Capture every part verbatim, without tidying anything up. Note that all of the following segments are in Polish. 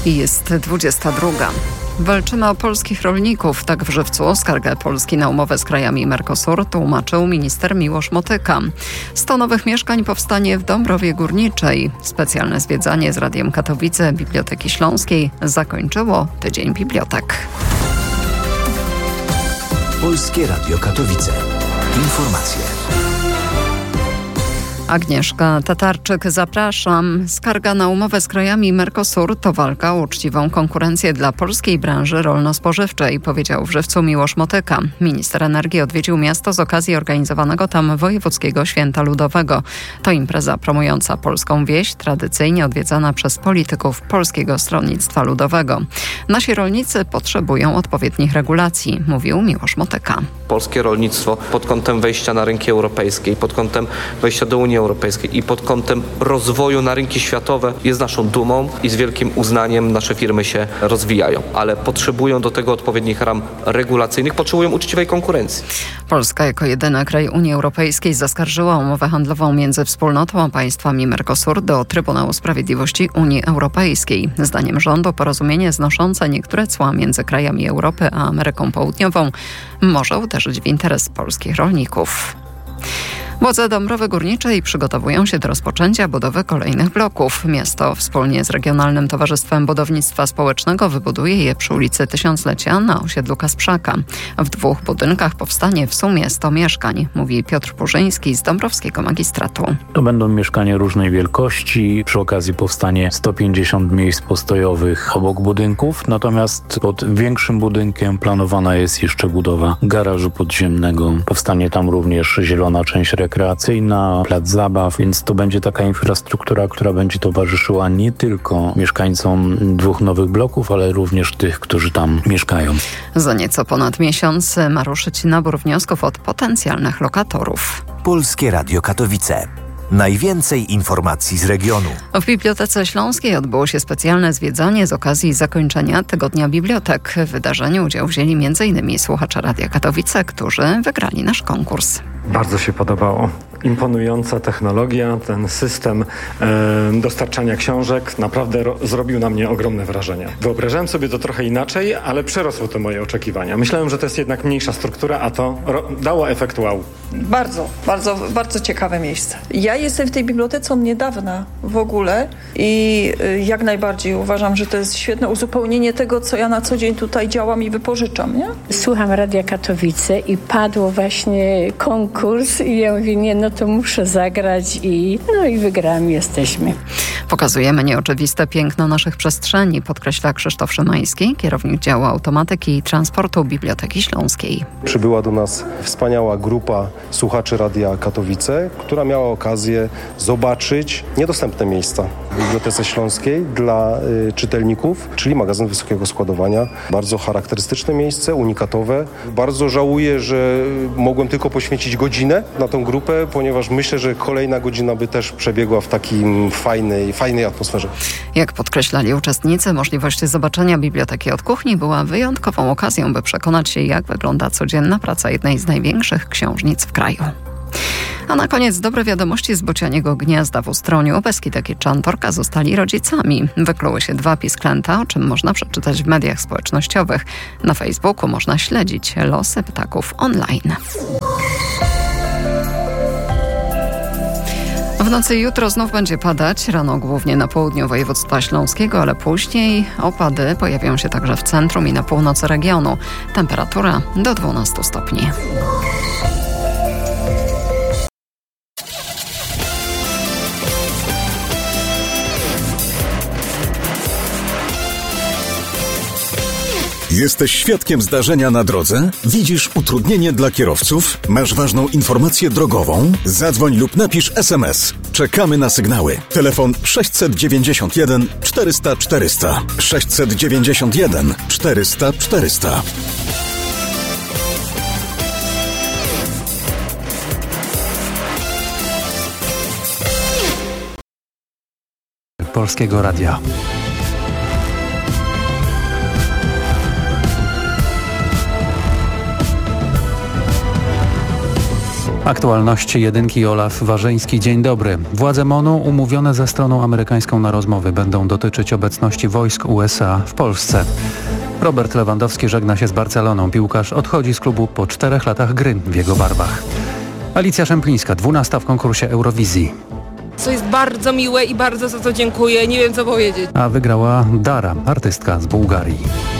Jest dwudziesta druga. Walczymy o polskich rolników. Tak w Żywcu skargę Polski na umowę z krajami Mercosur tłumaczył minister Miłosz Motyka. sto nowych mieszkań powstanie w Dąbrowie Górniczej. Specjalne zwiedzanie z Radiem Katowice Biblioteki Śląskiej zakończyło Tydzień Bibliotek. Polskie Radio Katowice. Informacje. Agnieszka Tatarczyk, zapraszam. Skarga na umowę z krajami Mercosur to walka o uczciwą konkurencję dla polskiej branży rolno-spożywczej, powiedział w Żywcu Miłosz Motyka. Minister energii odwiedził miasto z okazji organizowanego tam Wojewódzkiego Święta Ludowego. To impreza promująca polską wieś, tradycyjnie odwiedzana przez polityków Polskiego Stronnictwa Ludowego. Nasi rolnicy potrzebują odpowiednich regulacji, mówił Miłosz Motyka. Polskie rolnictwo pod kątem wejścia na rynki europejskie, pod kątem wejścia do Unii Europejskiej i pod kątem rozwoju na rynki światowe jest naszą dumą i z wielkim uznaniem nasze firmy się rozwijają, ale potrzebują do tego odpowiednich ram regulacyjnych, potrzebują uczciwej konkurencji. Polska jako jedyny kraj Unii Europejskiej zaskarżyła umowę handlową między wspólnotą a państwami Mercosur do Trybunału Sprawiedliwości Unii Europejskiej. Zdaniem rządu porozumienie znoszące niektóre cła między krajami Europy a Ameryką Południową może uderzyć w interes polskich rolników. Władze Dąbrowy Górniczej przygotowują się do rozpoczęcia budowy kolejnych bloków. Miasto wspólnie z Regionalnym Towarzystwem Budownictwa Społecznego wybuduje je przy ulicy Tysiąclecia na osiedlu Kasprzaka. W dwóch budynkach powstanie w sumie sto mieszkań, mówi Piotr Purzyński z Dąbrowskiego Magistratu. To będą mieszkania różnej wielkości. Przy okazji powstanie sto pięćdziesiąt miejsc postojowych obok budynków. Natomiast pod większym budynkiem planowana jest jeszcze budowa garażu podziemnego. Powstanie tam również zielona część rekreacyjna, plac zabaw, więc to będzie taka infrastruktura, która będzie towarzyszyła nie tylko mieszkańcom dwóch nowych bloków, ale również tych, którzy tam mieszkają. Za nieco ponad miesiąc ma ruszyć nabór wniosków od potencjalnych lokatorów. Polskie Radio Katowice. Najwięcej informacji z regionu. W Bibliotece Śląskiej odbyło się specjalne zwiedzanie z okazji zakończenia Tygodnia Bibliotek. W wydarzeniu udział wzięli m in słuchacze Radia Katowice, którzy wygrali nasz konkurs. Bardzo się podobało. Imponująca technologia, ten system e, dostarczania książek naprawdę ro, zrobił na mnie ogromne wrażenie. Wyobrażałem sobie to trochę inaczej, ale przerosło to moje oczekiwania. Myślałem, że to jest jednak mniejsza struktura, a to ro, dało efekt wow. Bardzo, bardzo, bardzo ciekawe miejsce. Ja jestem w tej bibliotece od niedawna w ogóle i jak najbardziej uważam, że to jest świetne uzupełnienie tego, co ja na co dzień tutaj działam i wypożyczam, nie? Słucham Radia Katowice i padło właśnie konkurs i ja mówię, nie, no to muszę zagrać i no i wygrałam, jesteśmy. Pokazujemy nieoczywiste piękno naszych przestrzeni, podkreśla Krzysztof Szymański, kierownik działu automatyki i transportu Biblioteki Śląskiej. Przybyła do nas wspaniała grupa słuchaczy Radia Katowice, która miała okazję zobaczyć niedostępne miejsca w Bibliotece Śląskiej dla y, czytelników, czyli magazyn wysokiego składowania. Bardzo charakterystyczne miejsce, unikatowe. Bardzo żałuję, że mogłem tylko poświęcić godzinę na tę grupę, ponieważ myślę, że kolejna godzina by też przebiegła w takiej fajnej, fajnej atmosferze. Jak podkreślali uczestnicy, możliwość zobaczenia biblioteki od kuchni była wyjątkową okazją, by przekonać się, jak wygląda codzienna praca jednej z największych książnic w kraju. A na koniec dobre wiadomości z Bocianiego Gniazda w Ustroniu. Beskidek i Czantorka zostali rodzicami. Wykluły się dwa pisklęta, o czym można przeczytać w mediach społecznościowych. Na Facebooku można śledzić losy ptaków online. W nocy jutro znów będzie padać, rano głównie na południu województwa śląskiego, ale później opady pojawią się także w centrum i na północy regionu. Temperatura do dwunastu stopni. Jesteś świadkiem zdarzenia na drodze? Widzisz utrudnienie dla kierowców? Masz ważną informację drogową? Zadzwoń lub napisz es em es. Czekamy na sygnały. Telefon sześćset dziewięćdziesiąt jeden czterysta czterysta. sześćset dziewięćdziesiąt jeden czterysta czterysta. Polskiego Radia. Aktualności jedynki Olaf Warzyński. Dzień dobry. Władze M O N-u umówione ze stroną amerykańską na rozmowy będą dotyczyć obecności wojsk U S A w Polsce. Robert Lewandowski żegna się z Barceloną. Piłkarz odchodzi z klubu po czterech latach gry w jego barwach. Alicja Szemplińska, dwunasta w konkursie Eurowizji. Co jest bardzo miłe i bardzo za to dziękuję. Nie wiem, co powiedzieć. A wygrała Dara, artystka z Bułgarii.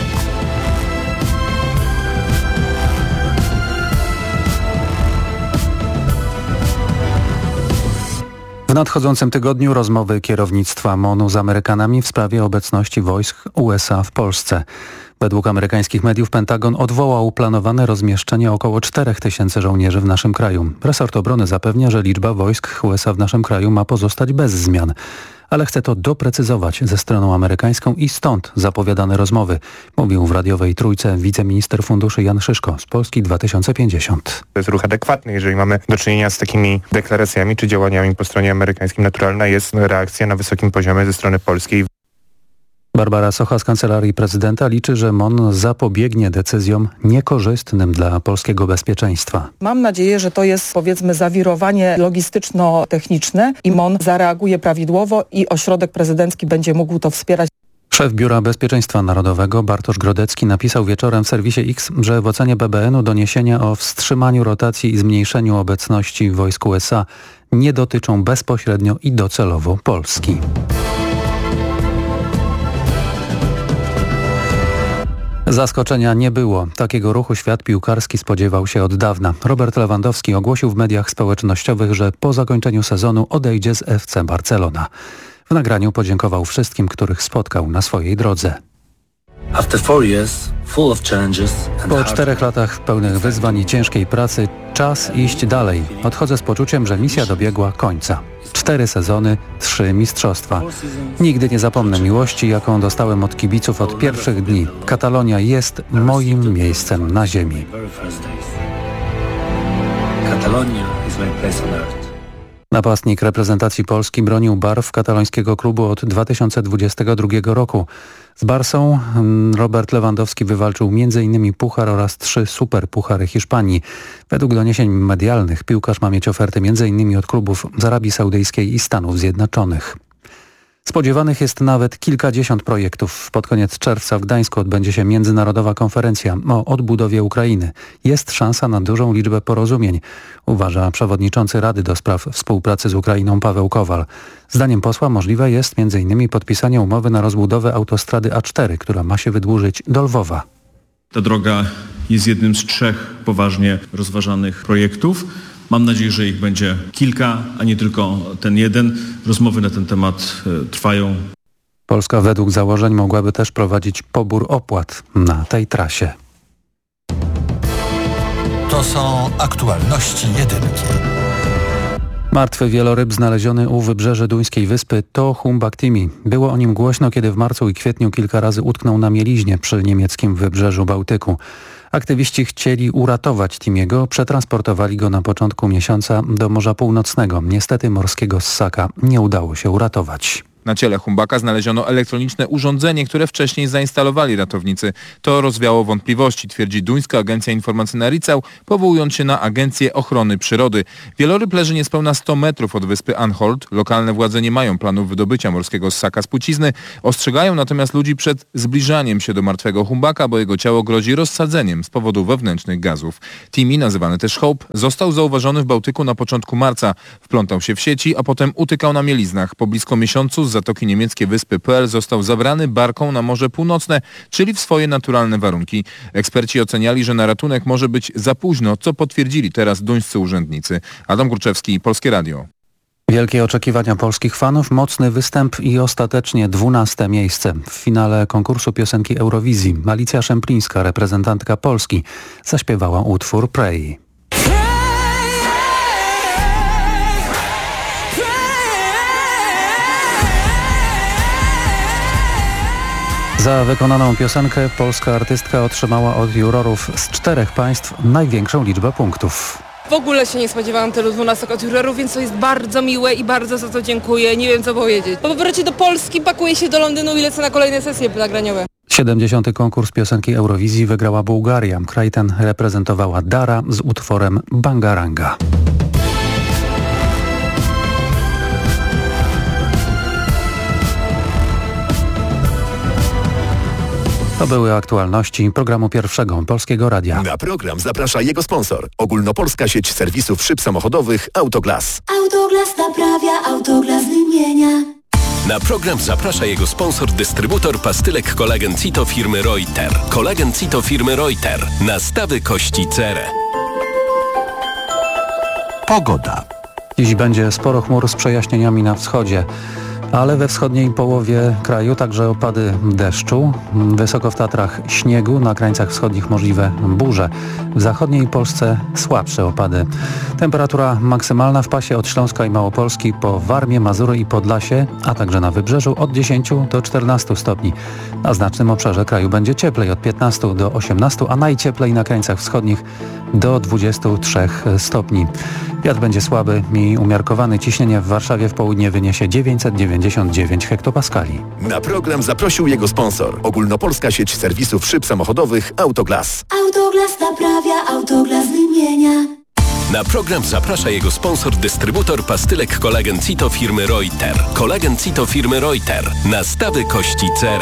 W nadchodzącym tygodniu rozmowy kierownictwa M O N-u z Amerykanami w sprawie obecności wojsk U S A w Polsce. Według amerykańskich mediów Pentagon odwołał planowane rozmieszczenie około czterech tysięcy żołnierzy w naszym kraju. Resort obrony zapewnia, że liczba wojsk U S A w naszym kraju ma pozostać bez zmian. Ale chce to doprecyzować ze stroną amerykańską i stąd zapowiadane rozmowy, mówił w radiowej Trójce wiceminister funduszy Jan Szyszko z Polski dwa tysiące pięćdziesiąt. To jest ruch adekwatny, jeżeli mamy do czynienia z takimi deklaracjami czy działaniami po stronie amerykańskiej. Naturalna jest reakcja na wysokim poziomie ze strony polskiej. Barbara Socha z Kancelarii Prezydenta liczy, że M O N zapobiegnie decyzjom niekorzystnym dla polskiego bezpieczeństwa. Mam nadzieję, że to jest, powiedzmy, zawirowanie logistyczno-techniczne i M O N zareaguje prawidłowo i ośrodek prezydencki będzie mógł to wspierać. Szef Biura Bezpieczeństwa Narodowego Bartosz Grodecki napisał wieczorem w serwisie X, że w ocenie B B N-u doniesienia o wstrzymaniu rotacji i zmniejszeniu obecności wojsk U S A nie dotyczą bezpośrednio i docelowo Polski. Zaskoczenia nie było. Takiego ruchu świat piłkarski spodziewał się od dawna. Robert Lewandowski ogłosił w mediach społecznościowych, że po zakończeniu sezonu odejdzie z F C Barcelona. W nagraniu podziękował wszystkim, których spotkał na swojej drodze. Po czterech latach pełnych wyzwań i ciężkiej pracy czas iść dalej. Odchodzę z poczuciem, że misja dobiegła końca. Cztery sezony, trzy mistrzostwa. Nigdy nie zapomnę miłości, jaką dostałem od kibiców od pierwszych dni. Katalonia jest moim miejscem na ziemi. Napastnik reprezentacji Polski bronił barw katalońskiego klubu od dwa tysiące dwudziestego drugiego roku. Z Barsą Robert Lewandowski wywalczył między innymi puchar oraz trzy superpuchary Hiszpanii. Według doniesień medialnych piłkarz ma mieć oferty między innymi od klubów z Arabii Saudyjskiej i Stanów Zjednoczonych. Spodziewanych jest nawet kilkadziesiąt projektów. Pod koniec czerwca w Gdańsku odbędzie się międzynarodowa konferencja o odbudowie Ukrainy. Jest szansa na dużą liczbę porozumień, uważa przewodniczący Rady do Spraw Współpracy z Ukrainą Paweł Kowal. Zdaniem posła możliwe jest między innymi podpisanie umowy na rozbudowę autostrady A cztery, która ma się wydłużyć do Lwowa. Ta droga jest jednym z trzech poważnie rozważanych projektów. Mam nadzieję, że ich będzie kilka, a nie tylko ten jeden. Rozmowy na ten temat trwają. Polska według założeń mogłaby też prowadzić pobór opłat na tej trasie. To są aktualności jedynki. Martwy wieloryb znaleziony u wybrzeży duńskiej wyspy to Humbaktimi. Było o nim głośno, kiedy w marcu i kwietniu kilka razy utknął na mieliźnie przy niemieckim wybrzeżu Bałtyku. Aktywiści chcieli uratować Timiego, przetransportowali go na początku miesiąca do Morza Północnego. Niestety morskiego ssaka nie udało się uratować. Na ciele Humbaka znaleziono elektroniczne urządzenie, które wcześniej zainstalowali ratownicy. To rozwiało wątpliwości, twierdzi duńska agencja informacyjna Ricał, powołując się na Agencję Ochrony Przyrody. Wieloryb leży niespełna sto metrów od wyspy Anholt. Lokalne władze nie mają planów wydobycia morskiego ssaka z Pucizny. Ostrzegają natomiast ludzi przed zbliżaniem się do martwego Humbaka, bo jego ciało grozi rozsadzeniem z powodu wewnętrznych gazów. Timi, nazywany też Hope, został zauważony w Bałtyku na początku marca. Wplątał się w sieci, a potem utykał na mieliznach. Po blisko miesiącu z zatoki niemieckiej wyspy Pearl został zabrany barką na Morze Północne, czyli w swoje naturalne warunki. Eksperci oceniali, że na ratunek może być za późno, co potwierdzili teraz duńscy urzędnicy. Adam Górczewski, Polskie Radio. Wielkie oczekiwania polskich fanów, mocny występ i ostatecznie dwunaste miejsce. W finale konkursu piosenki Eurowizji Alicja Szemplińska, reprezentantka Polski, zaśpiewała utwór Pray. Za wykonaną piosenkę polska artystka otrzymała od jurorów z czterech państw największą liczbę punktów. W ogóle się nie spodziewałam tylu dwunastek od jurorów, więc to jest bardzo miłe i bardzo za to dziękuję. Nie wiem, co powiedzieć. Po powrocie do Polski pakuję się do Londynu i lecę na kolejne sesje nagraniowe. siedemdziesiąty konkurs piosenki Eurowizji wygrała Bułgaria. Kraj ten reprezentowała Dara z utworem Bangaranga. To były aktualności programu Pierwszego Polskiego Radia. Na program zaprasza jego sponsor. Ogólnopolska sieć serwisów szyb samochodowych Autoglas. Autoglas naprawia, Autoglas wymienia. Na program zaprasza jego sponsor, dystrybutor pastylek Kolagen Cito firmy Reuter. Kolagen Cito firmy Reuter. Nastawy kości cerę. Pogoda. Dziś będzie sporo chmur z przejaśnieniami na wschodzie, ale we wschodniej połowie kraju także opady deszczu. Wysoko w Tatrach śniegu, na krańcach wschodnich możliwe burze. W zachodniej Polsce słabsze opady. Temperatura maksymalna w pasie od Śląska i Małopolski po Warmię, Mazury i Podlasie, a także na Wybrzeżu od dziesięciu do czternastu stopni. Na znacznym obszarze kraju będzie cieplej od piętnastu do osiemnastu, a najcieplej na krańcach wschodnich do dwudziestu trzech stopni. Wiatr będzie słaby i umiarkowany. Ciśnienie w Warszawie w południe wyniesie dziewięćset dziewięćdziesiąt dziewięć hektopaskali. Na program zaprosił jego sponsor. Ogólnopolska sieć serwisów szyb samochodowych Autoglas. Autoglas naprawia, Autoglas wymienia. Na program zaprasza jego sponsor, dystrybutor pastylek Kolagen Cito firmy Reuter. Kolagen Cito firmy Reuter. Nastawy kości cerę.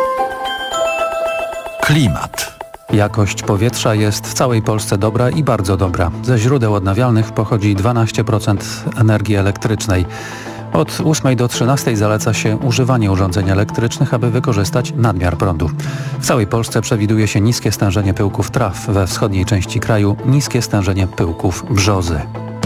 Klimat. Jakość powietrza jest w całej Polsce dobra i bardzo dobra. Ze źródeł odnawialnych pochodzi dwanaście procent energii elektrycznej. Od ósmej do trzynastej zaleca się używanie urządzeń elektrycznych, aby wykorzystać nadmiar prądu. W całej Polsce przewiduje się niskie stężenie pyłków traw, we wschodniej części kraju niskie stężenie pyłków brzozy.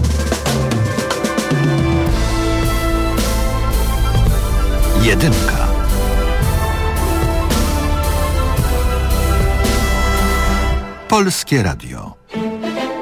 Jedynka. Polskie Radio.